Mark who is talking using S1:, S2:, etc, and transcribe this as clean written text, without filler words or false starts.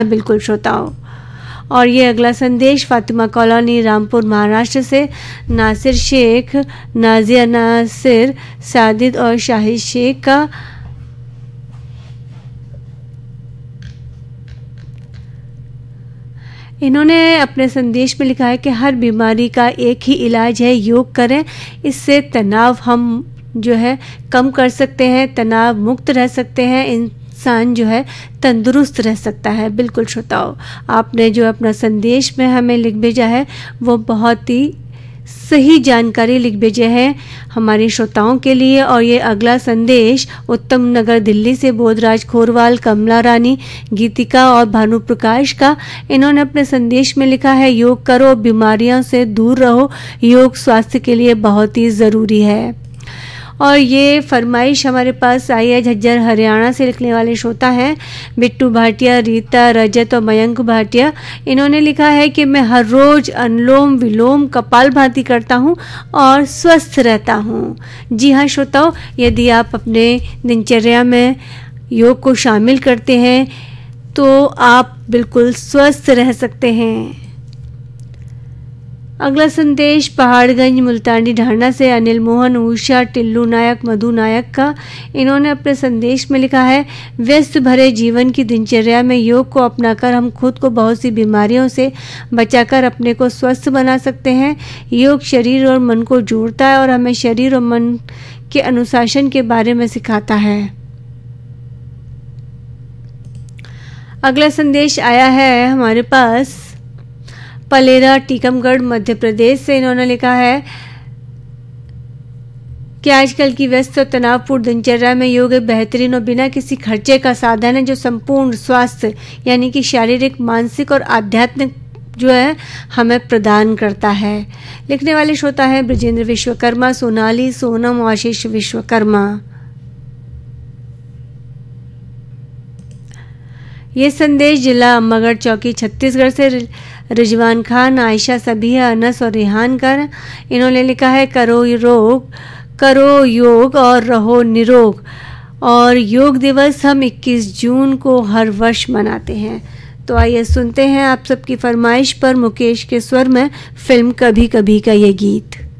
S1: बिल्कुल श्रोताओं। और ये अगला संदेश फातिमा कॉलोनी रामपुर महाराष्ट्र से नासिर शेख, नाजिया नासिर, साजिद और शाहिद शेख का। इन्होंने अपने संदेश में लिखा है कि हर बीमारी का एक ही इलाज है, योग करें। इससे तनाव हम जो है कम कर सकते हैं, तनाव मुक्त रह सकते हैं, इंसान जो है तंदुरुस्त रह सकता है। बिल्कुल श्रोताओ, आपने जो अपना संदेश में हमें लिख भेजा है वो बहुत ही सही जानकारी लिख भेजे हैं हमारे श्रोताओं के लिए। और ये अगला संदेश उत्तम नगर दिल्ली से बोधराज खोरवाल, कमला रानी, गीतिका और भानु प्रकाश का। इन्होंने अपने संदेश में लिखा है, योग करो, बीमारियों से दूर रहो, योग स्वास्थ्य के लिए बहुत ही ज़रूरी है। और ये फरमाइश हमारे पास आई है झज्जर हरियाणा से लिखने वाले श्रोता हैं बिट्टू भाटिया, रीता, रजत और मयंक भाटिया। इन्होंने लिखा है कि मैं हर रोज अनुलोम विलोम कपालभाति करता हूँ और स्वस्थ रहता हूँ। जी हाँ श्रोताओं, यदि आप अपने दिनचर्या में योग को शामिल करते हैं तो आप बिल्कुल स्वस्थ रह सकते हैं। अगला संदेश पहाड़गंज मुल्तानी ढाणा से अनिल मोहन, उषा, टिल्लू नायक, मधु नायक का। इन्होंने अपने संदेश में लिखा है, व्यस्त भरे जीवन की दिनचर्या में योग को अपनाकर हम खुद को बहुत सी बीमारियों से बचाकर अपने को स्वस्थ बना सकते हैं। योग शरीर और मन को जोड़ता है और हमें शरीर और मन के अनुशासन के बारे में सिखाता है। अगला संदेश आया है हमारे पास पलेरा, टीकमगढ़, मध्य प्रदेश से। इन्होंने लिखा है कि आजकल की व्यस्त और तनावपूर्ण दिनचर्या में योग एक बेहतरीन और बिना किसी खर्चे का साधन है जो संपूर्ण स्वास्थ्य यानी कि शारीरिक, मानसिक और आध्यात्मिक जो है हमें प्रदान करता है। लिखने वाले श्रोता है ब्रजेंद्र विश्वकर्मा, सोनाली, सोनम, आशीष विश्वकर्मा। ये संदेश जिला अम्बागढ़ चौकी छत्तीसगढ़ से रिजवान खान, आयशा, सबिया, अनस और रेहान कर। इन्होंने लिखा है, करो योग और रहो निरोग। और योग दिवस हम 21 जून को हर वर्ष मनाते हैं। तो आइए सुनते हैं आप सबकी फरमाइश पर मुकेश के स्वर में फिल्म कभी कभी का ये गीत।